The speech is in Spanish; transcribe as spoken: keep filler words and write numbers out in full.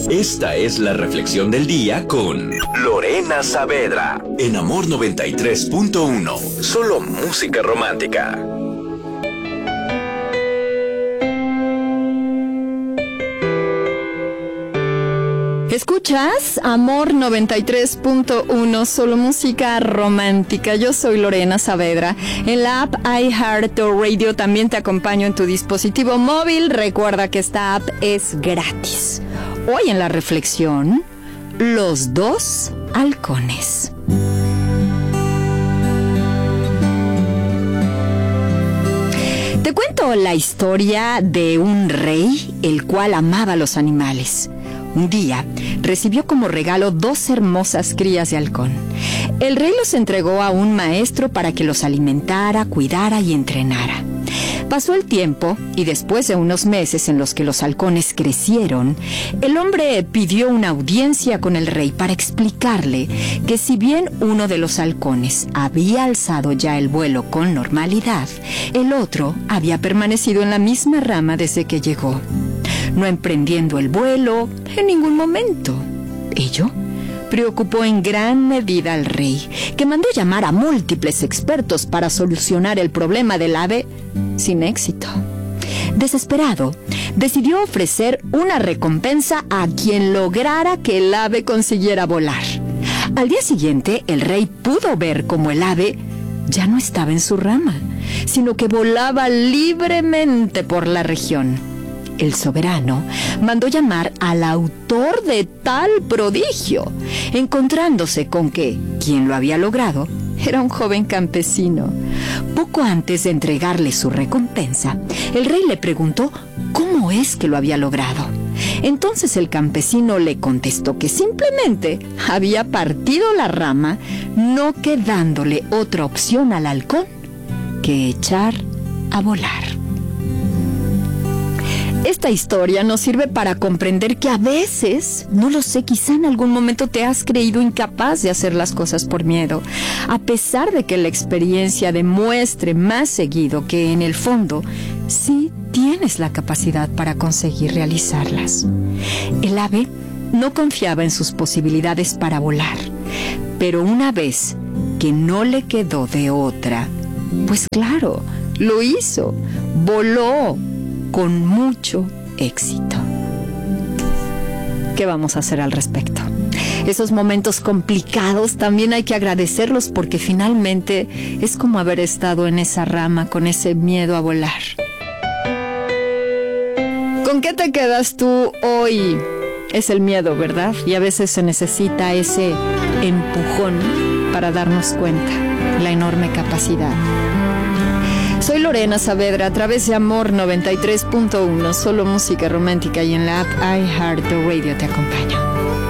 Esta es la reflexión del día con Lorena Saavedra en Amor noventa y tres punto uno. Solo música romántica. Escuchas Amor noventa y tres punto uno, solo música romántica. Yo soy Lorena Saavedra. En la app iHeartRadio también te acompaño en tu dispositivo móvil. Recuerda que esta app es gratis. Hoy en la reflexión, los dos halcones. Te cuento la historia de un rey, el cual amaba a los animales. Un día, recibió como regalo dos hermosas crías de halcón. El rey los entregó a un maestro para que los alimentara, cuidara y entrenara. Pasó el tiempo y después de unos meses en los que los halcones crecieron, el hombre pidió una audiencia con el rey para explicarle que si bien uno de los halcones había alzado ya el vuelo con normalidad, el otro había permanecido en la misma rama desde que llegó, no emprendiendo el vuelo en ningún momento. Ello preocupó en gran medida al rey, que mandó llamar a múltiples expertos para solucionar el problema del ave sin éxito. Desesperado, decidió ofrecer una recompensa a quien lograra que el ave consiguiera volar. Al día siguiente, el rey pudo ver cómo el ave ya no estaba en su rama, sino que volaba libremente por la región. El soberano mandó llamar al autor de tal prodigio, encontrándose con que quien lo había logrado era un joven campesino. Poco antes de entregarle su recompensa, el rey le preguntó cómo es que lo había logrado. Entonces el campesino le contestó que simplemente había partido la rama, no quedándole otra opción al halcón que echar a volar. Esta historia nos sirve para comprender que a veces, no lo sé, quizá en algún momento te has creído incapaz de hacer las cosas por miedo, a pesar de que la experiencia demuestre más seguido que en el fondo sí tienes la capacidad para conseguir realizarlas. El ave no confiaba en sus posibilidades para volar, pero una vez que no le quedó de otra, pues claro, lo hizo, voló con mucho éxito. ¿Qué vamos a hacer al respecto? Esos momentos complicados también hay que agradecerlos, porque finalmente es como haber estado en esa rama con ese miedo a volar. ¿Con qué te quedas tú hoy? Es el miedo, ¿verdad? Y a veces se necesita ese empujón para darnos cuenta la enorme capacidad. Soy Lorena Saavedra a través de Amor noventa y tres punto uno, solo música romántica, y en la app iHeartRadio te acompaño.